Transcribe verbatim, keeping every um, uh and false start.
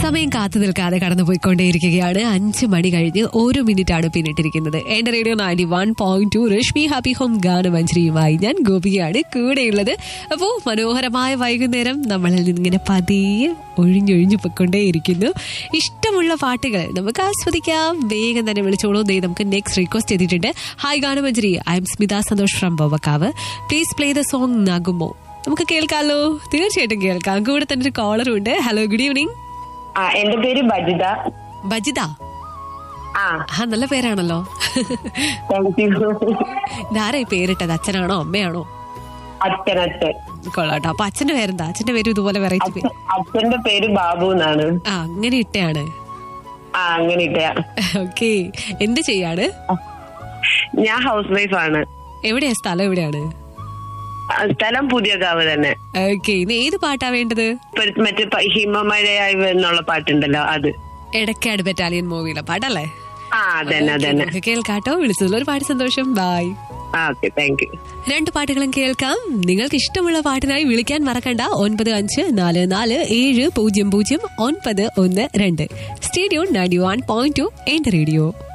സമയം കാത്തു നിൽക്കാതെ കടന്നുപോയിക്കൊണ്ടേയിരിക്കുകയാണ്. അഞ്ച് മണി കഴിഞ്ഞ് ഒരു മിനിറ്റ് ആണ് പിന്നിട്ടിരിക്കുന്നത്. എന്റെ radio ninety one point two Rashmi happy home ഗാനമഞ്ജരിയുമായി ഞാൻ ഗോപികയാണ് കൂടെയുള്ളത്. അപ്പോൾ മനോഹരമായ വൈകുന്നേരം നമ്മളിൽ നിന്നിങ്ങനെ പതിയെ ഒഴിഞ്ഞൊഴിഞ്ഞു പൊയ്ക്കൊണ്ടേയിരിക്കുന്നു. ഇഷ്ടമുള്ള പാട്ടുകൾ നമുക്ക് ആസ്വദിക്കാം. വേഗം തന്നെ വിളിച്ചോളൂ. ദേ നമുക്ക് നെക്സ്റ്റ് റിക്വസ്റ്റ് ചെയ്തിട്ടുണ്ട്. Hi ഗാനമഞ്ജരി, I M Smitha Santhosh from ബോവക്കാവ്. Please play the song നഗുമോ. നമുക്ക് കേൾക്കാമല്ലോ? തീർച്ചയായിട്ടും കേൾക്കാം. കൂടെ തന്നെ ഒരു കോളറും ഉണ്ട്. Hello, good evening. എന്റെ പേര് ബജിത. ബജിത? ആ, നല്ല പേരാണല്ലോ. Thank you. ഇതാരാ ഈ പേരിട്ടത്? അച്ഛനാണോ അമ്മയാണോ? അച്ഛൻ. അച്ഛൻ. കൊള്ളാട്ടോ. അപ്പൊ അച്ഛന്റെ പേരെന്താ? അച്ഛന്റെ പേര് ഇതുപോലെ വെറൈറ്റി പേര്? അച്ഛന്റെ പേര് ബാബു എന്നാണ്. ആ, അങ്ങനെ ഇട്ടയാണ്. ആ, അങ്ങനെ ഇട്ടയാ. ഓക്കെ. എന്ത് ചെയ്യാണ്? ഞാൻ ഹൗസ് വൈഫ് ആണ്. എവിടെയാ സ്ഥലം? എവിടെയാണ് സ്ഥലം? പുതിയകാവ് തന്നെ. ഓക്കെ. ഇനി ഏത് പാട്ടാ വേണ്ടത്? മറ്റേ ഹിമമഴയായി എന്നുള്ള പാട്ടുണ്ടല്ലോ, അത്. എടക്കാട് ബറ്റാലിയൻ മൂവിയിലെ പാട്ടല്ലേ? ആ, അതന്നെ അതന്നെ. കേൾക്കാട്ടോ. വിളിച്ചതിൽ ഒരുപാട് സന്തോഷം. ബൈ. Okay, thank you. രണ്ട് പാട്ടുകളും കേൾക്കാം. നിങ്ങൾക്ക് ഇഷ്ടമുള്ള പാട്ടിനായി വിളിക്കാൻ മറക്കണ്ട. ഒൻപത് അഞ്ച് നാല് നാല് ഏഴ് പൂജ്യം പൂജ്യം ഒൻപത് ഒന്ന് രണ്ട്. സ്റ്റേഡിയോ നയൻറ്റി വൺ പോയിന്റ് ടു എന്റെ റേഡിയോ.